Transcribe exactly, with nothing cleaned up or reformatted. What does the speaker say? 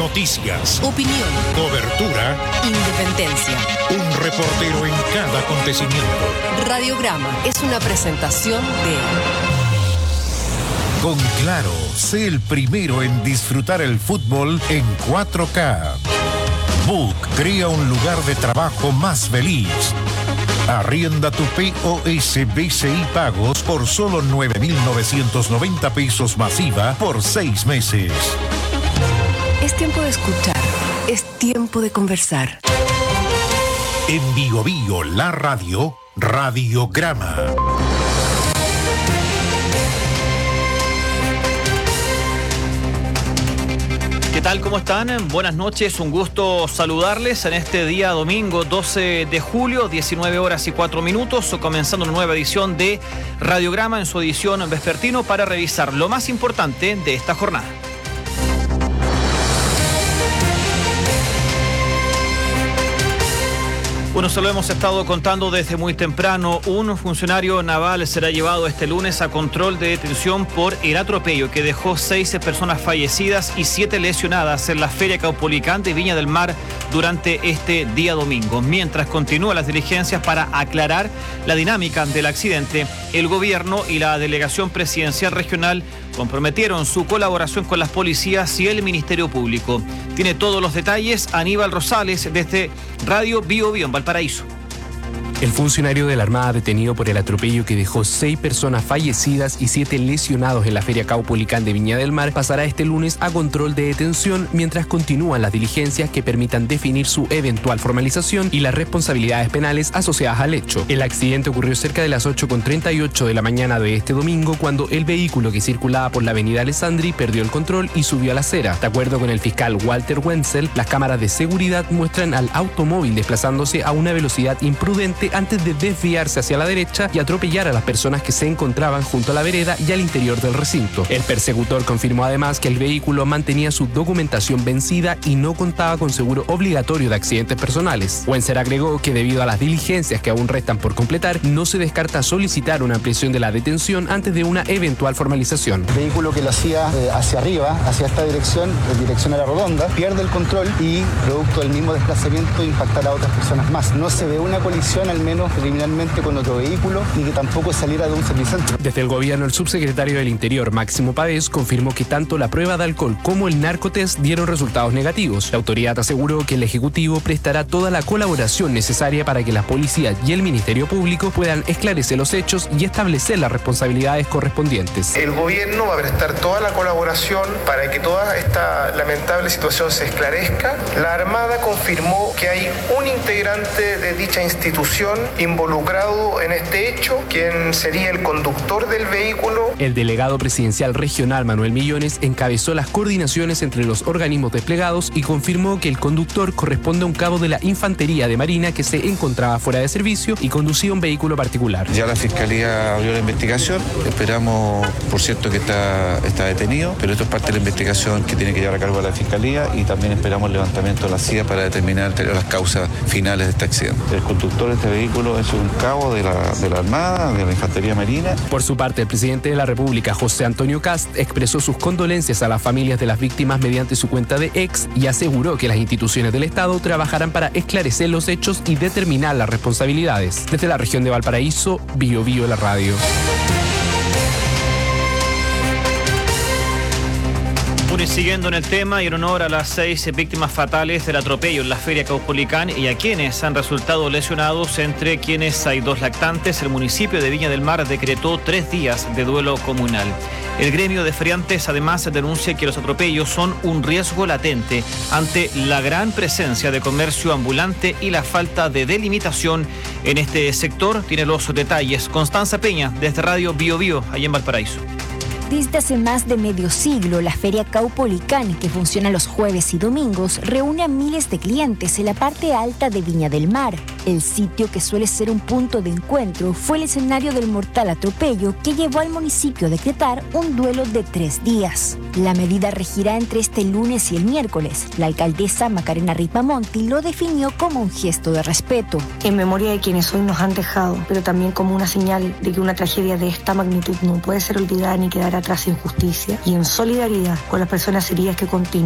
Noticias, opinión, cobertura, independencia. Un reportero en cada acontecimiento. Radiograma es una presentación de... Con Claro, sé el primero en disfrutar el fútbol en cuatro K. Book crea un lugar de trabajo más feliz. Arrienda tu P O S B C I Pagos por solo nueve mil novecientos noventa pesos masiva por seis meses. Es tiempo de escuchar. Es tiempo de conversar. En Bio Bio, la radio, Radiograma. ¿Qué tal? ¿Cómo están? Buenas noches, un gusto saludarles en este día domingo doce de julio, diecinueve horas y cuatro minutos, comenzando una nueva edición de Radiograma en su edición vespertino para revisar lo más importante de esta jornada. Bueno, se lo hemos estado contando desde muy temprano. Un funcionario naval será llevado este lunes a control de detención por el atropello que dejó seis personas fallecidas y siete lesionadas en la Feria Caupolicán de Viña del Mar durante este día domingo. Mientras continúan las diligencias para aclarar la dinámica del accidente, el gobierno y la delegación presidencial regional comprometieron su colaboración con las policías y el Ministerio Público. Tiene todos los detalles Aníbal Rosales desde Radio Bio Bio en Valparaíso. El funcionario de la Armada detenido por el atropello que dejó seis personas fallecidas y siete lesionados en la Feria Caupolicán de Viña del Mar pasará este lunes a control de detención mientras continúan las diligencias que permitan definir su eventual formalización y las responsabilidades penales asociadas al hecho. El accidente ocurrió cerca de las ocho con treinta y ocho de la mañana de este domingo cuando el vehículo que circulaba por la avenida Alessandri perdió el control y subió a la acera. De acuerdo con el fiscal Walter Wenzel, las cámaras de seguridad muestran al automóvil desplazándose a una velocidad imprudente antes de desviarse hacia la derecha y atropellar a las personas que se encontraban junto a la vereda y al interior del recinto. El persecutor confirmó además que el vehículo mantenía su documentación vencida y no contaba con seguro obligatorio de accidentes personales. Wenzel agregó que debido a las diligencias que aún restan por completar, no se descarta solicitar una ampliación de la detención antes de una eventual formalización. El vehículo que lo hacía eh, hacia arriba, hacia esta dirección, en dirección a la Redonda, pierde el control y, producto del mismo desplazamiento, impactar a otras personas más. No se ve una colisión al menos criminalmente con otro vehículo y que tampoco saliera de un servicentro. Desde el gobierno, el subsecretario del Interior, Máximo Pavés, confirmó que tanto la prueba de alcohol como el narcotest dieron resultados negativos. La autoridad aseguró que el Ejecutivo prestará toda la colaboración necesaria para que la policía y el Ministerio Público puedan esclarecer los hechos y establecer las responsabilidades correspondientes. El gobierno va a prestar toda la colaboración para que toda esta lamentable situación se esclarezca. La Armada confirmó que hay un integrante de dicha institución involucrado en este hecho, quien sería el conductor del vehículo. El delegado presidencial regional Manuel Millones encabezó las coordinaciones entre los organismos desplegados y confirmó que el conductor corresponde a un cabo de la Infantería de Marina que se encontraba fuera de servicio y conducía un vehículo particular. Ya la Fiscalía abrió la investigación, esperamos, por cierto, que está, está detenido, pero esto es parte de la investigación que tiene que llevar a cargo la Fiscalía y también esperamos el levantamiento de la C I A para determinar las causas finales de este accidente. El conductor de este vehículo es un cabo de la, de la Armada, de la Infantería Marina. Por su parte, el presidente de la República, José Antonio Kast, expresó sus condolencias a las familias de las víctimas mediante su cuenta de X y aseguró que las instituciones del Estado trabajarán para esclarecer los hechos y determinar las responsabilidades. Desde la región de Valparaíso, Bio Bio la radio. Bueno, y siguiendo en el tema y en honor a las seis víctimas fatales del atropello en la Feria Caupolicán y a quienes han resultado lesionados, entre quienes hay dos lactantes, el municipio de Viña del Mar decretó tres días de duelo comunal. El gremio de feriantes además denuncia que los atropellos son un riesgo latente ante la gran presencia de comercio ambulante y la falta de delimitación en este sector. Tiene los detalles Constanza Peña desde Radio Bio Bio, allá en Valparaíso. Desde hace más de medio siglo, la Feria Caupolicán, que funciona los jueves y domingos, reúne a miles de clientes en la parte alta de Viña del Mar. El sitio, que suele ser un punto de encuentro, fue el escenario del mortal atropello que llevó al municipio a decretar un duelo de tres días. La medida regirá entre este lunes y el miércoles. La alcaldesa Macarena Ripamonti lo definió como un gesto de respeto. En memoria de quienes hoy nos han dejado, pero también como una señal de que una tragedia de esta magnitud no puede ser olvidada ni quedar atrás en justicia, y en solidaridad con las personas heridas que continúan